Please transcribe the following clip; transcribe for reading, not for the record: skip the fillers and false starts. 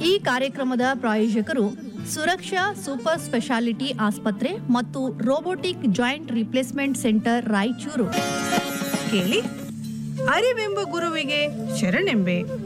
ಈ ಕಾರ್ಯಕ್ರಮದ ಪ್ರಾಯೋಜಕರು ಸುರಕ್ಷಾ ಸೂಪರ್ ಸ್ಪೆಷಾಲಿಟಿ ಆಸ್ಪತ್ರೆ ಮತ್ತು robotic joint replacement centre Raichur. ಕೇಳಿ, ಅರಿವೆಂಬ ಗುರುವಿಗೆ ಶರಣೆಂಬೆ.